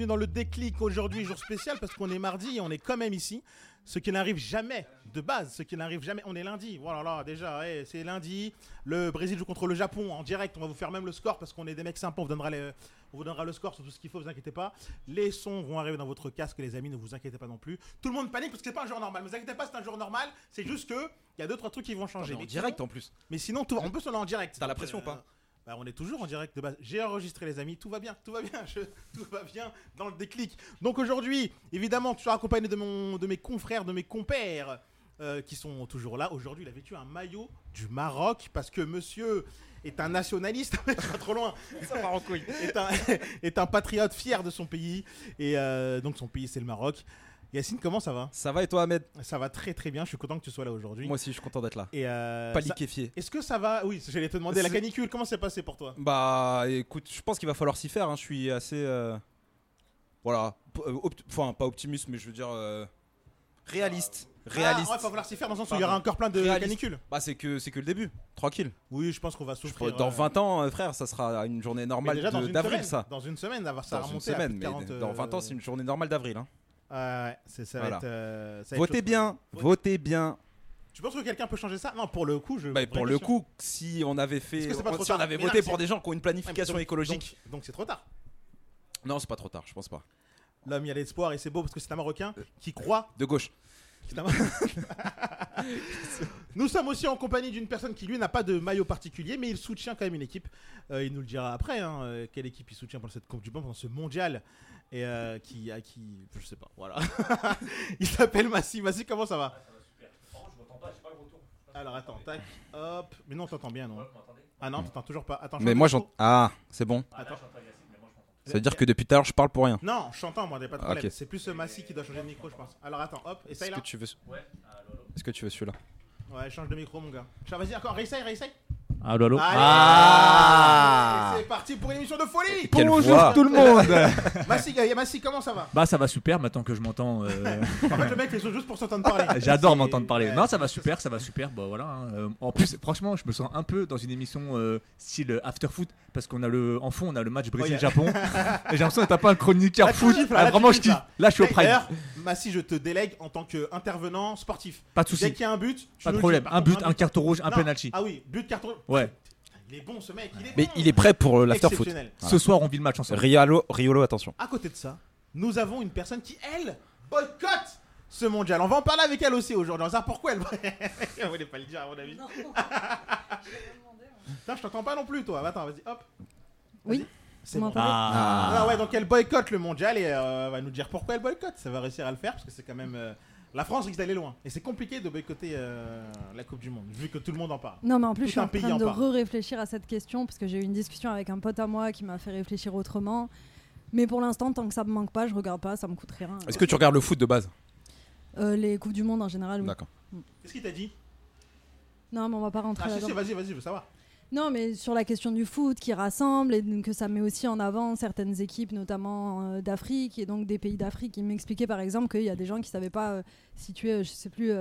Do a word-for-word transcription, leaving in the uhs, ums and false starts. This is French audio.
Dans le déclic aujourd'hui, jour spécial, parce qu'on est mardi et on est quand même ici. Ce qui n'arrive jamais de base, ce qui n'arrive jamais. On est lundi, voilà, là, déjà, hey, c'est lundi. Le Brésil joue contre le Japon en direct. On va vous faire même le score parce qu'on est des mecs sympas. On vous donnera, les, on vous donnera le score sur tout ce qu'il faut, vous inquiétez pas. Les sons vont arriver dans votre casque, les amis, ne vous inquiétez pas non plus. Tout le monde panique parce que c'est pas un jour normal. Ne vous inquiétez pas, c'est un jour normal. C'est juste que il y a deux trois trucs qui vont changer. En mais direct sinon, en plus. Mais sinon, tout, on peut se en direct. T'as la pression ou pas? Bah, on est toujours en direct de base. J'ai enregistré les amis, tout va bien, tout va bien, je, tout va bien dans le déclic. Donc aujourd'hui, évidemment, tu seras accompagné de, mon, de mes confrères, de mes compères euh, qui sont toujours là. Aujourd'hui, il a vêtu un maillot du Maroc parce que monsieur est un nationaliste, pas trop loin, Ça part en couille. est un, est un patriote fier de son pays. Et euh, donc son pays, c'est le Maroc. Yacine, comment ça va? Ça va et toi, Ahmed? Ça va très très bien, je suis content que tu sois là aujourd'hui. Moi aussi, je suis content d'être là. Et euh, Pas ça- liquéfié. Est-ce que ça va? Oui, j'allais te demander, la C'est- canicule, comment c'est passé pour toi? Bah écoute, je pense qu'il va falloir s'y faire. hein. Je suis assez. euh, Voilà. P- euh, opt- Enfin, pas optimiste, mais je veux dire. euh, Réaliste. Réaliste. Ah, ouais, il va falloir s'y faire dans le sens où il y Pardon. aura encore plein de Réaliste. canicules. Bah c'est que, c'est que le début. Tranquille. Oui, je pense qu'on va souffrir. Dans euh, vingt ans, euh, frère, ça sera une journée mais normale déjà, dans de- une d'avril, semaine, ça. Dans une semaine, ça va ça va Dans une remonter à semaine, plus de mais quarante, dans vingt ans, c'est une journée normale d'avril. hein. euh, ouais, c'est, ça va Voilà. être. euh, ça va être Votez chaud. bien, Vote- votez bien. Tu penses que quelqu'un peut changer ça? Non, pour le coup, je. Bah, pour le question. coup, si on avait Est-ce fait, que c'est pas trop si on tard avait Mais voté non, pour c'est- des gens qui ont une Ouais, planification donc- écologique, Donc, donc c'est trop tard. non, c'est pas trop tard, je pense pas. L'homme, il y a l'espoir et c'est beau parce que c'est un Marocain qui croit. De gauche. C'est un- Nous sommes aussi en compagnie d'une personne qui, lui, n'a pas de maillot particulier, mais il soutient quand même une équipe. Euh, il nous le dira après, hein, euh, quelle équipe il soutient pendant cette Coupe du Monde, pendant ce mondial. Et euh, qui, à qui. Je sais pas, voilà. Il s'appelle Massi. Massi, comment ça va? Alors attends, tac, hop. Mais non, t'entends bien, non? Ah non, t'entends toujours pas. Attends, Mais chante moi, le j'en. micro. Ah, c'est bon. Attends. Ça veut dire que depuis tout à l'heure, je parle pour rien. Non, chantant, moi, y a pas de problème. Ok. C'est plus ce Massi qui doit changer de micro, je pense. Alors attends, hop, essaye Est-ce là. que tu veux. Est-ce que tu veux celui-là? Ouais, change de micro, mon gars. Tiens, vas-y, encore, réessaye, réessaye. Allô, allô. Allez, Ah. et c'est parti pour une émission de folie. Quelle Bonjour voix. tout le monde. Massi, gars, Massi, comment ça va? Bah ça va super maintenant que je m'entends. euh, En fait, le mec, il est juste pour s'entendre parler. J'adore C'est- m'entendre parler. ouais. Non, ça va super, ça va super. Bah voilà. hein. Euh, En plus, franchement, je me sens un peu dans une émission euh, style after foot parce qu'on a le en fond, on a le match Brésil-Japon. Et j'ai l'impression d'être un peu un chroniqueur Là, tu foot. kiffes, là, Ah, là, tu vraiment, je kiffes, kiffe. là. Là, je suis au prime. D'ailleurs, Massi, je te délègue en tant qu'intervenant sportif. Pas de Dès souci. qu'il y a un but, tu Pas de nous le problème. dis. Par Un contre, but, un carton rouge, un Non. penalty. Ah oui, but, carton. Ouais. Il est bon, ce mec. Il est Mais bon. il est prêt pour l'after foot. Exceptionnel. Ce soir, on vit le match ensemble. Riolo, Riolo, attention. À côté de ça, nous avons une personne qui, elle, boycotte ce mondial. On va en parler avec elle aussi aujourd'hui. On va savoir pourquoi elle. Elle voulait pas le dire, à mon avis. Non, je l'ai demandé. moi. Putain, je t'entends pas non plus, toi. Attends, vas-y, hop. Oui. Vas-y. C'est Vous bon. m'entendez Ah. Ah ouais, donc elle boycotte le mondial et euh, va nous dire pourquoi elle boycotte. Ça va réussir à le faire parce que c'est quand même. euh, La France risque d'aller loin. Et c'est compliqué de boycotter euh, la Coupe du Monde, vu que tout le monde en parle. Non, mais en plus, Tout je suis un en pays train en de parle. re-réfléchir à cette question parce que j'ai eu une discussion avec un pote à moi qui m'a fait réfléchir autrement. Mais pour l'instant, tant que ça me manque pas, je regarde pas, ça me coûte rien. Est-ce que tu regardes le foot de base? Euh, les Coupes du Monde en général, oui. D'accord. Qu'est-ce qu'il t'a dit? Non, mais on va pas rentrer Ah, si, là-dedans. si, vas-y, vas-y, je veux savoir. Non, mais sur la question du foot qui rassemble et que ça met aussi en avant certaines équipes, notamment euh, d'Afrique et donc des pays d'Afrique. Il m'expliquait par exemple qu'il y a des gens qui savaient pas euh, situer, euh, je sais plus,